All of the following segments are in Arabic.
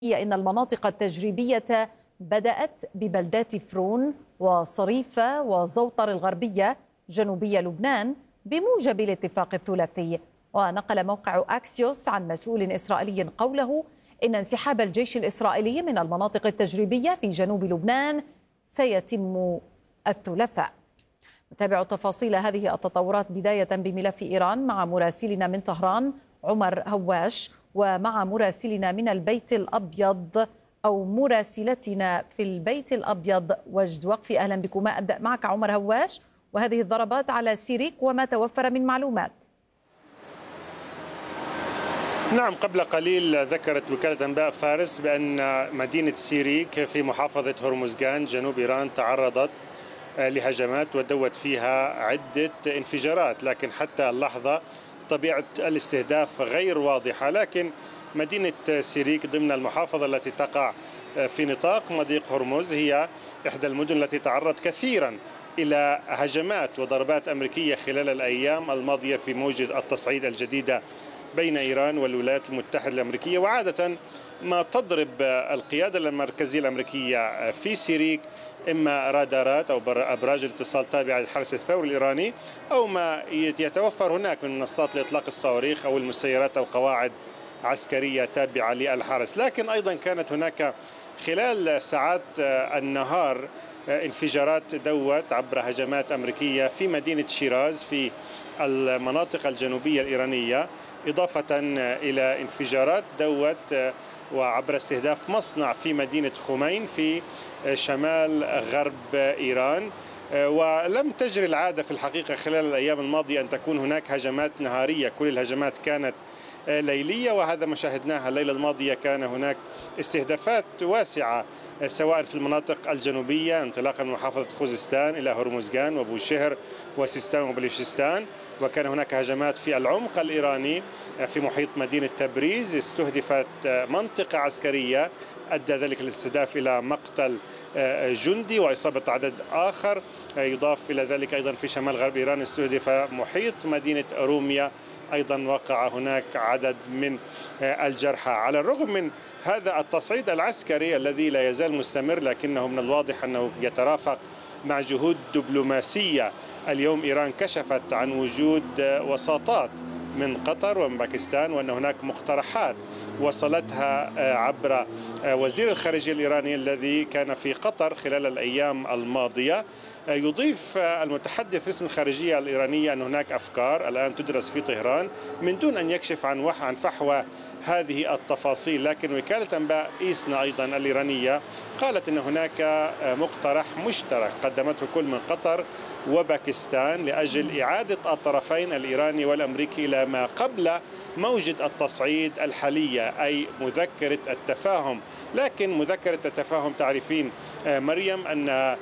هي إن المناطق التجريبية بدأت ببلدات فرون وصريفة وزوطر الغربية جنوبي لبنان بموجب الاتفاق الثلاثي. ونقل موقع أكسيوس عن مسؤول إسرائيلي قوله إن انسحاب الجيش الإسرائيلي من المناطق التجريبية في جنوب لبنان سيتم الثلاثاء. نتابع تفاصيل هذه التطورات بداية بملف إيران مع مراسلنا من طهران عمر هواش، ومع مراسلنا من البيت الأبيض أو مراسلتنا في البيت الأبيض وجد وقفي. أهلا بكما. أبدأ معك عمر هواش، وهذه الضربات على سيريك وما توفر من معلومات. نعم، قبل قليل ذكرت وكالة أنباء فارس بأن مدينة سيريك في محافظة هرمزغان جنوب إيران تعرضت لهجمات ودوت فيها عدة انفجارات، لكن حتى اللحظة طبيعة الاستهداف غير واضحة. لكن مدينة سيريك ضمن المحافظة التي تقع في نطاق مضيق هرمز هي إحدى المدن التي تعرض كثيرا إلى هجمات وضربات أمريكية خلال الأيام الماضية في موجة التصعيد الجديدة بين إيران والولايات المتحدة الأمريكية. وعادة ما تضرب القيادة المركزية الأمريكية في سيريك إما رادارات أو أبراج الاتصال تابعة للحرس الثوري الإيراني، أو ما يتوفر هناك من منصات لإطلاق الصواريخ أو المسيرات أو قواعد عسكرية تابعة للحرس. لكن أيضا كانت هناك خلال ساعات النهار انفجارات دوت عبر هجمات أمريكية في مدينة شيراز في المناطق الجنوبية الإيرانية، إضافة إلى انفجارات دوت وعبر استهداف مصنع في مدينة خمين في شمال غرب إيران. ولم تجري العادة في الحقيقة خلال الأيام الماضية أن تكون هناك هجمات نهارية، كل الهجمات كانت ليلية، وهذا ما شاهدناها الليلة الماضية. كان هناك استهدافات واسعة سواء في المناطق الجنوبية انطلاقا من محافظة خوزستان إلى هرمزغان وبوشهر وسيستان وبلوشستان، وكان هناك هجمات في العمق الإيراني في محيط مدينة تبريز. استهدفت منطقة عسكرية أدى ذلك الاستهداف إلى مقتل جندي وإصابة عدد آخر. يضاف إلى ذلك أيضا في شمال غرب إيران استهدف محيط مدينة أروميا، أيضا وقع هناك عدد من الجرحى. على الرغم من هذا التصعيد العسكري الذي لا يزال مستمر، لكنه من الواضح أنه يترافق مع جهود دبلوماسية. اليوم إيران كشفت عن وجود وساطات من قطر ومن باكستان، وأن هناك مقترحات وصلتها عبر وزير الخارجية الإيراني الذي كان في قطر خلال الأيام الماضية. يضيف المتحدث باسم الخارجية الإيرانية أن هناك أفكار الآن تدرس في طهران من دون أن يكشف عن فحوى هذه التفاصيل. لكن وكالة أنباء إيسنا أيضا الإيرانية قالت أن هناك مقترح مشترك قدمته كل من قطر وباكستان لأجل إعادة الطرفين الإيراني والأمريكي إلى ما قبل موجة التصعيد الحالية، أي مذكرة التفاهم. لكن مذكرة التفاهم تعرفين مريم أن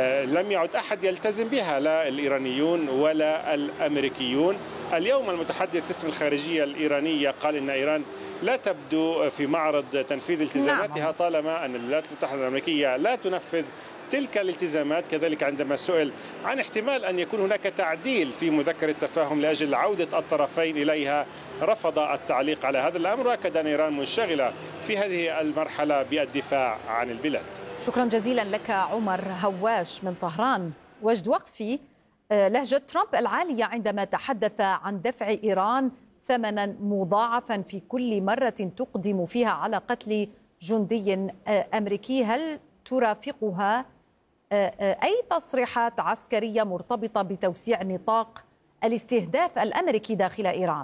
لم يعد أحد يلتزم بها، لا الإيرانيون ولا الأمريكيون. اليوم المتحدث باسم الخارجية الإيرانية قال إن إيران لا تبدو في معرض تنفيذ التزاماتها طالما أن الولايات المتحدة الأمريكية لا تنفذ تلك الالتزامات. كذلك عندما سئل عن احتمال أن يكون هناك تعديل في مذكرة التفاهم لأجل عودة الطرفين إليها، رفض التعليق على هذا الأمر، وأكد أن إيران منشغلة في هذه المرحلة بالدفاع عن البلاد. شكرا جزيلا لك عمر هواش من طهران. وجد وقفي. لهجة ترامب العالية عندما تحدث عن دفع إيران ثمنا مضاعفا في كل مرة تقدم فيها على قتل جندي أمريكي، هل ترافقها أي تصريحات عسكرية مرتبطة بتوسيع نطاق الاستهداف الأمريكي داخل إيران؟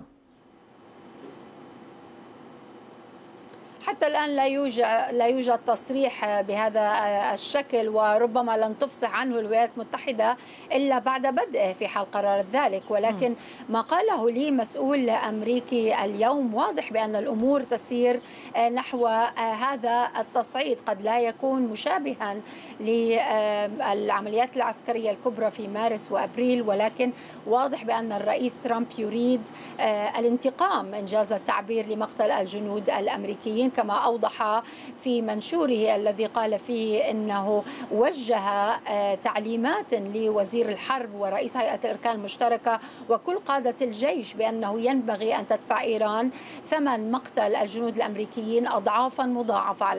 حتى الآن لا يوجد تصريح بهذا الشكل، وربما لن تفصح عنه الولايات المتحدة إلا بعد بدءه في حال قررت ذلك. ولكن ما قاله لي مسؤول أمريكي اليوم واضح بأن الأمور تسير نحو هذا التصعيد. قد لا يكون مشابها للعمليات العسكرية الكبرى في مارس وأبريل، ولكن واضح بأن الرئيس ترامب يريد الانتقام إنجاز التعبير لمقتل الجنود الأمريكيين. كما أوضح في منشوره الذي قال فيه أنه وجه تعليمات لوزير الحرب ورئيس هيئة الأركان المشتركة وكل قادة الجيش بأنه ينبغي أن تدفع إيران ثمن مقتل الجنود الأمريكيين أضعافا مضاعفة